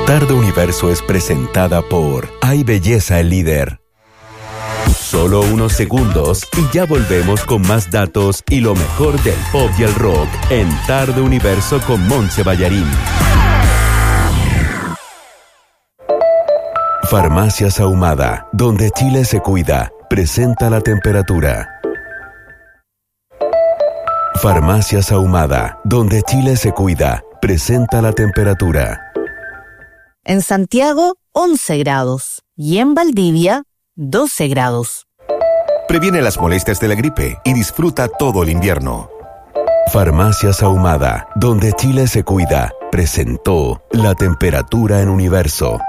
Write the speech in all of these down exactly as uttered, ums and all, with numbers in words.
Tarde Universo es presentada por Hay Belleza el Líder. Solo unos segundos y ya volvemos con más datos y lo mejor del pop y el rock en Tarde Universo con Montse Ballarín. Farmacias Ahumada, donde Chile se cuida, presenta la temperatura. Farmacias Ahumada, donde Chile se cuida, presenta la temperatura. En Santiago, once grados. Y en Valdivia, doce grados. Previene las molestias de la gripe y disfruta todo el invierno. Farmacias Ahumada, donde Chile se cuida, presentó la temperatura en Universo.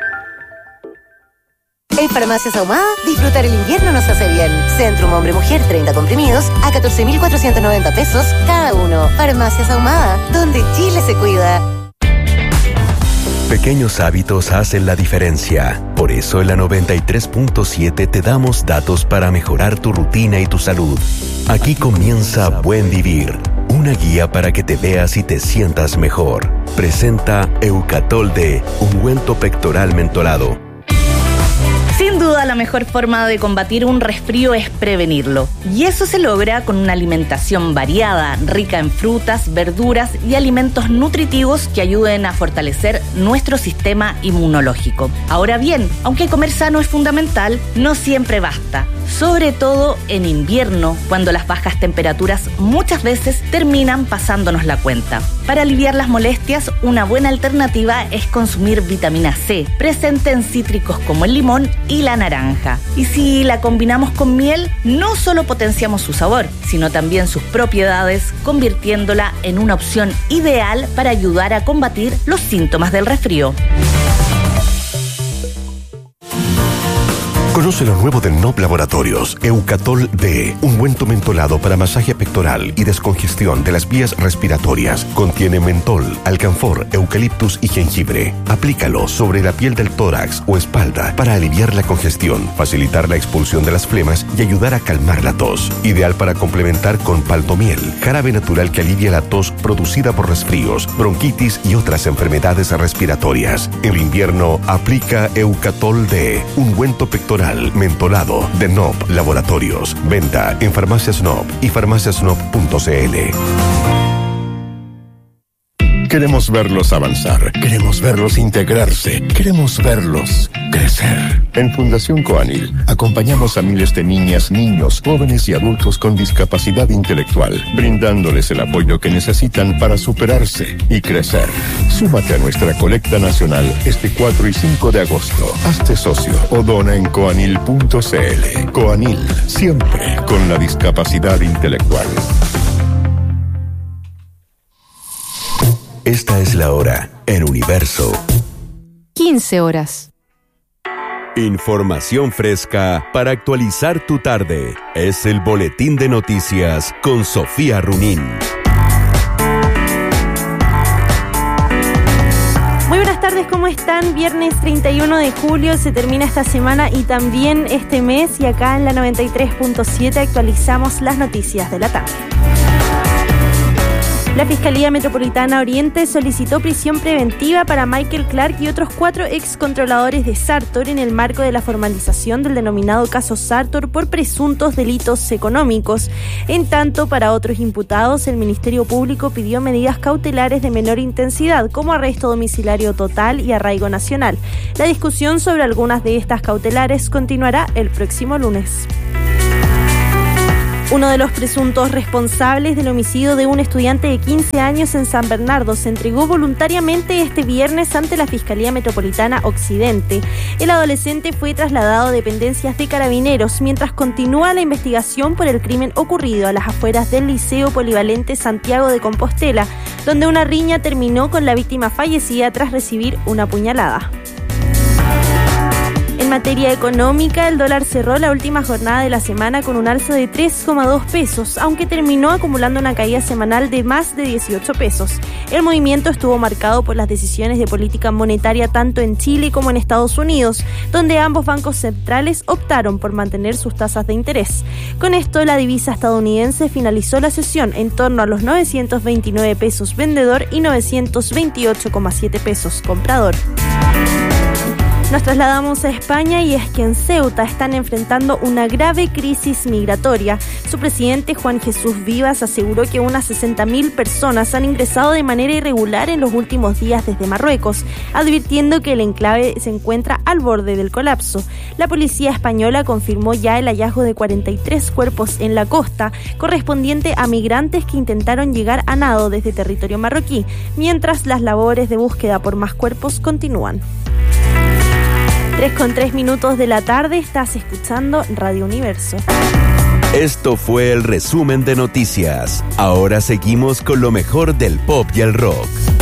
En Farmacias Ahumada, disfrutar el invierno nos hace bien. Centrum Hombre-Mujer, treinta comprimidos a catorce mil cuatrocientos noventa pesos cada uno. Farmacias Ahumada, donde Chile se cuida. Pequeños hábitos hacen la diferencia. Por eso en la noventa y tres punto siete te damos datos para mejorar tu rutina y tu salud. Aquí comienza Buen Vivir, una guía para que te veas y te sientas mejor. Presenta Eucatol D, ungüento pectoral mentolado. Sin duda, la mejor forma de combatir un resfrío es prevenirlo. Y eso se logra con una alimentación variada, rica en frutas, verduras y alimentos nutritivos que ayuden a fortalecer nuestro sistema inmunológico. Ahora bien, aunque comer sano es fundamental, no siempre basta. Sobre todo en invierno, cuando las bajas temperaturas muchas veces terminan pasándonos la cuenta. Para aliviar las molestias, una buena alternativa es consumir vitamina C, presente en cítricos como el limón y la naranja. Y si la combinamos con miel, no solo potenciamos su sabor, sino también sus propiedades, convirtiéndola en una opción ideal para ayudar a combatir los síntomas del resfrío. Conoce lo nuevo de N O B Laboratorios, Eucatol D, ungüento mentolado para masaje pectoral y descongestión de las vías respiratorias. Contiene mentol, alcanfor, eucaliptus y jengibre. Aplícalo sobre la piel del tórax o espalda para aliviar la congestión, facilitar la expulsión de las flemas y ayudar a calmar la tos. Ideal para complementar con paltomiel, jarabe natural que alivia la tos producida por resfríos, bronquitis y otras enfermedades respiratorias. En el invierno, aplica Eucatol D, ungüento pectoral mentolado de N O B Laboratorios. Venta en Farmacias N O B y farmacias n o b punto c l. Queremos verlos avanzar, queremos verlos integrarse, queremos verlos crecer. En Fundación Coanil acompañamos a miles de niñas, niños, jóvenes y adultos con discapacidad intelectual, brindándoles el apoyo que necesitan para superarse y crecer. Súmate a nuestra colecta nacional este cuatro y cinco de agosto. Hazte socio o dona en coanil punto c l. Coanil, siempre con la discapacidad intelectual. Esta es la hora en Universo. quince horas. Información fresca para actualizar tu tarde. Es el Boletín de Noticias con Sofía Runín. Muy buenas tardes, ¿cómo están? Viernes treinta y uno de julio, se termina esta semana y también este mes, y acá en la noventa y tres punto siete actualizamos las noticias de la tarde. La Fiscalía Metropolitana Oriente solicitó prisión preventiva para Michael Clark y otros cuatro excontroladores de Sartor en el marco de la formalización del denominado caso Sartor por presuntos delitos económicos. En tanto, para otros imputados, el Ministerio Público pidió medidas cautelares de menor intensidad, como arresto domiciliario total y arraigo nacional. La discusión sobre algunas de estas cautelares continuará el próximo lunes. Uno de los presuntos responsables del homicidio de un estudiante de quince años en San Bernardo se entregó voluntariamente este viernes ante la Fiscalía Metropolitana Occidente. El adolescente fue trasladado a dependencias de Carabineros mientras continúa la investigación por el crimen ocurrido a las afueras del Liceo Polivalente Santiago de Compostela, donde una riña terminó con la víctima fallecida tras recibir una puñalada. En materia económica, el dólar cerró la última jornada de la semana con un alza de tres coma dos pesos, aunque terminó acumulando una caída semanal de más de dieciocho pesos. El movimiento estuvo marcado por las decisiones de política monetaria tanto en Chile como en Estados Unidos, donde ambos bancos centrales optaron por mantener sus tasas de interés. Con esto, la divisa estadounidense finalizó la sesión en torno a los novecientos veintinueve pesos vendedor y novecientos veintiocho coma siete pesos comprador. Nos trasladamos a España y es que en Ceuta están enfrentando una grave crisis migratoria. Su presidente Juan Jesús Vivas aseguró que unas sesenta mil personas han ingresado de manera irregular en los últimos días desde Marruecos, advirtiendo que el enclave se encuentra al borde del colapso. La policía española confirmó ya el hallazgo de cuarenta y tres cuerpos en la costa, correspondiente a migrantes que intentaron llegar a nado desde territorio marroquí, mientras las labores de búsqueda por más cuerpos continúan. tres con tres minutos de la tarde, estás escuchando Radio Universo. Esto fue el resumen de noticias. Ahora seguimos con lo mejor del pop y el rock.